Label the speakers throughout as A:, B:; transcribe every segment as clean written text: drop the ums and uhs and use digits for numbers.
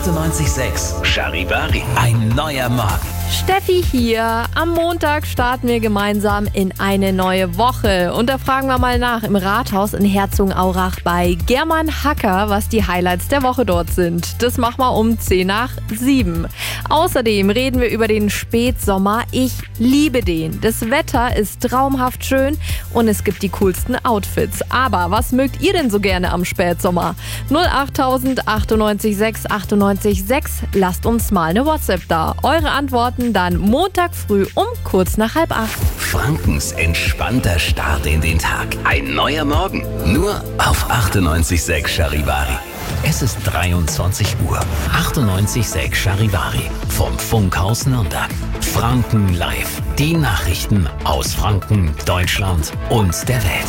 A: 98.6 Charivari. Ein neuer Morgen.
B: Steffi hier. Am Montag starten wir gemeinsam in eine neue Woche. Und da fragen wir mal nach im Rathaus in Herzogenaurach bei German Hacker, was die Highlights der Woche dort sind. Das machen wir um 6:10. Außerdem reden wir über den Spätsommer. Ich liebe den. Das Wetter ist traumhaft schön und es gibt die coolsten Outfits. Aber was mögt ihr denn so gerne am Spätsommer? 08000 98.6 98.6. Lasst uns mal eine WhatsApp da. Eure Antworten dann Montag früh um kurz nach 7:30.
A: Frankens entspannter Start in den Tag. Ein neuer Morgen. Nur auf 98.6 Charivari. Es ist 23 Uhr. 98.6 Charivari. Vom Funkhaus Nürnberg. Franken live. Die Nachrichten aus Franken, Deutschland und der Welt.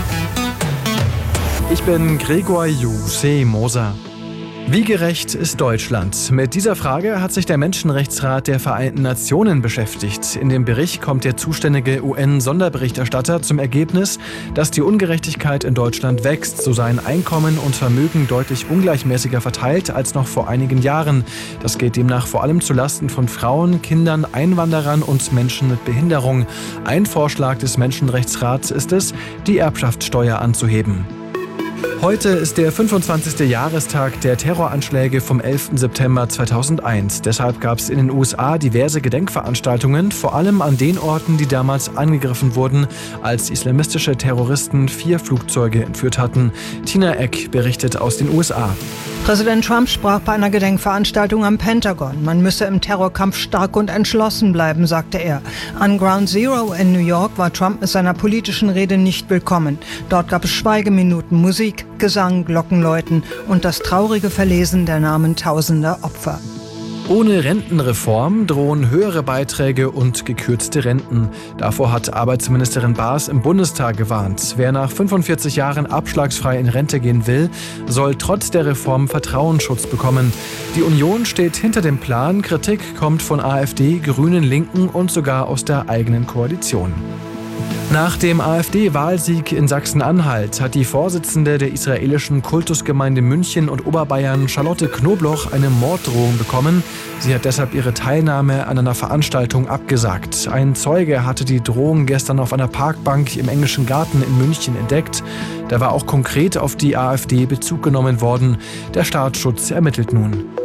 C: Ich bin Gregor Moser. Wie gerecht ist Deutschland? Mit dieser Frage hat sich der Menschenrechtsrat der Vereinten Nationen beschäftigt. In dem Bericht kommt der zuständige UN-Sonderberichterstatter zum Ergebnis, dass die Ungerechtigkeit in Deutschland wächst. So seien Einkommen und Vermögen deutlich ungleichmäßiger verteilt als noch vor einigen Jahren. Das geht demnach vor allem zulasten von Frauen, Kindern, Einwanderern und Menschen mit Behinderung. Ein Vorschlag des Menschenrechtsrats ist es, die Erbschaftssteuer anzuheben. Heute ist der 25. Jahrestag der Terroranschläge vom 11. September 2001. Deshalb gab es in den USA diverse Gedenkveranstaltungen, vor allem an den Orten, die damals angegriffen wurden, als islamistische Terroristen 4 Flugzeuge entführt hatten. Tina Eck berichtet aus den USA.
D: Präsident Trump sprach bei einer Gedenkveranstaltung am Pentagon. Man müsse im Terrorkampf stark und entschlossen bleiben, sagte er. An Ground Zero in New York war Trump mit seiner politischen Rede nicht willkommen. Dort gab es Schweigeminuten, Musik, Gesang, Glockenläuten und das traurige Verlesen der Namen tausender Opfer.
C: Ohne Rentenreform drohen höhere Beiträge und gekürzte Renten. Davor hat Arbeitsministerin Baas im Bundestag gewarnt. Wer nach 45 Jahren abschlagsfrei in Rente gehen will, soll trotz der Reform Vertrauensschutz bekommen. Die Union steht hinter dem Plan. Kritik kommt von AfD, Grünen, Linken und sogar aus der eigenen Koalition. Nach dem AfD-Wahlsieg in Sachsen-Anhalt hat die Vorsitzende der israelischen Kultusgemeinde München und Oberbayern, Charlotte Knobloch, eine Morddrohung bekommen. Sie hat deshalb ihre Teilnahme an einer Veranstaltung abgesagt. Ein Zeuge hatte die Drohung gestern auf einer Parkbank im Englischen Garten in München entdeckt. Da war auch konkret auf die AfD Bezug genommen worden. Der Staatsschutz ermittelt nun.